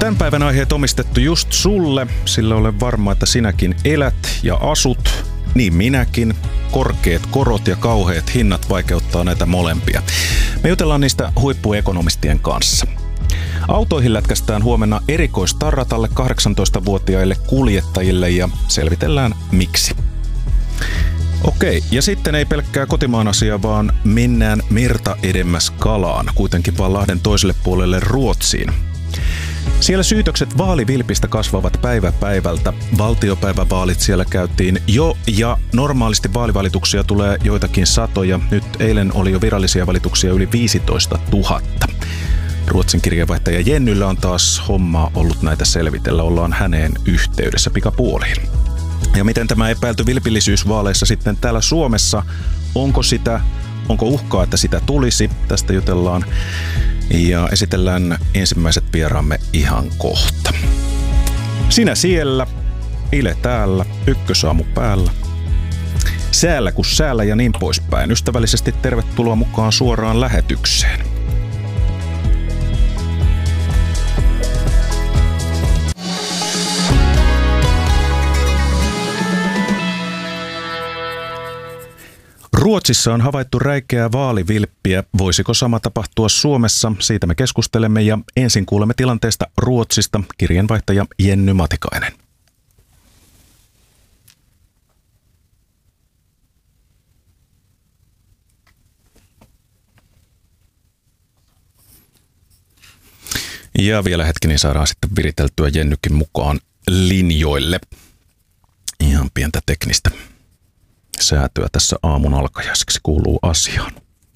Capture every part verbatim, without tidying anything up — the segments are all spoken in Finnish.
Tämän päivän aiheet omistettu just sulle, sillä olen varma, että sinäkin elät ja asut, niin minäkin. Korkeat korot ja kauheat hinnat vaikeuttaa näitä molempia. Me jutellaan niistä huippuekonomistien kanssa. Autoihin lätkästään huomenna erikoistarrat alle kahdeksantoistavuotiaille kuljettajille ja selvitellään miksi. Okei, ja sitten ei pelkkää kotimaan asia, vaan mennään merta edemmäs kalaan, kuitenkin vaan Lahden toiselle puolelle Ruotsiin. Siellä syytökset vaalivilpistä kasvavat päivä päivältä. Valtiopäivävaalit siellä käytiin jo ja normaalisti vaalivalituksia tulee joitakin satoja. Nyt eilen oli jo virallisia valituksia yli viisitoista tuhatta. Ruotsin kirjeenvaihtaja Jennyllä on taas hommaa ollut näitä selvitellä. Ollaan häneen yhteydessä pikapuoliin. Ja miten tämä epäilty vilpillisyys vaaleissa sitten täällä Suomessa? Onko sitä, onko uhkaa, että sitä tulisi? Tästä jutellaan ja esitellään ensimmäiset vieraamme ihan kohta. Sinä siellä, Ile täällä, ykkösaamu päällä. Säällä kun säällä ja niin poispäin. Ystävällisesti tervetuloa mukaan suoraan lähetykseen. Ruotsissa on havaittu räikeää vaalivilppiä. Voisiko sama tapahtua Suomessa? Siitä me keskustelemme ja ensin kuulemme tilanteesta Ruotsista kirjeenvaihtaja Jenny Matikainen. Ja vielä hetki, niin saadaan sitten viriteltyä Jennykin mukaan linjoille. Ihan pientä teknistä säätöä tässä aamun alkajaiseksi kuuluu asiaan.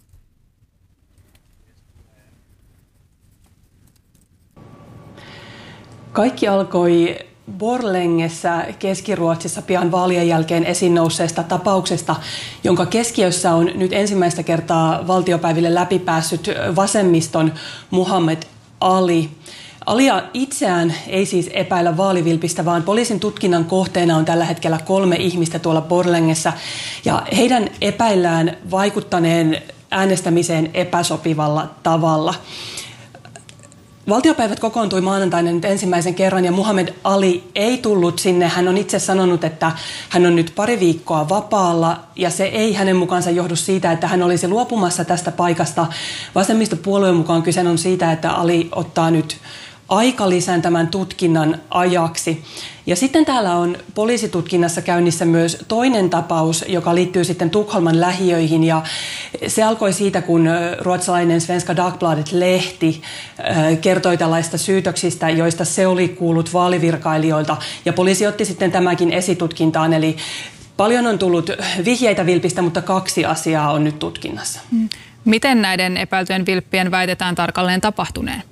Kaikki alkoi Borlängessä Keski-Ruotsissa pian vaalien jälkeen esiin nousseesta tapauksesta, jonka keskiössä on nyt ensimmäistä kertaa valtiopäiville läpipäässyt vasemmiston Muhammed Ali. Alia itseään ei siis epäillä vaalivilpistä, vaan poliisin tutkinnan kohteena on tällä hetkellä kolme ihmistä tuolla Borlängessä. Ja heidän epäillään vaikuttaneen äänestämiseen epäsopivalla tavalla. Valtiopäivät kokoontui maanantaina nyt ensimmäisen kerran ja Muhammed Ali ei tullut sinne. Hän on itse sanonut, että hän on nyt pari viikkoa vapaalla ja se ei hänen mukaansa johdu siitä, että hän olisi luopumassa tästä paikasta. Vasemmistopuolueen mukaan kyse on siitä, että Ali ottaa nyt aikalisän tämän tutkinnan ajaksi. Ja sitten täällä on poliisitutkinnassa käynnissä myös toinen tapaus, joka liittyy sitten Tukholman lähiöihin. Ja se alkoi siitä, kun ruotsalainen Svenska Dagbladet-lehti kertoi tällaista syytöksistä, joista se oli kuullut vaalivirkailijoilta. Ja poliisi otti sitten tämäkin esitutkintaan, eli paljon on tullut vihjeitä vilpistä, mutta kaksi asiaa on nyt tutkinnassa. Miten näiden epäiltyjen vilppien väitetään tarkalleen tapahtuneen?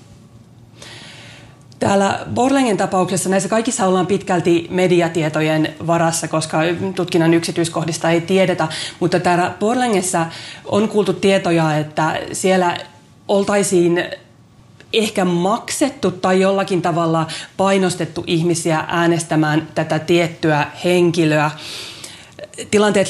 Täällä Borlängen tapauksessa näissä kaikissa ollaan pitkälti mediatietojen varassa, koska tutkinnan yksityiskohdista ei tiedetä. Mutta täällä Borlängessä on kuultu tietoja, että siellä oltaisiin ehkä maksettu tai jollakin tavalla painostettu ihmisiä äänestämään tätä tiettyä henkilöä. Tilanteet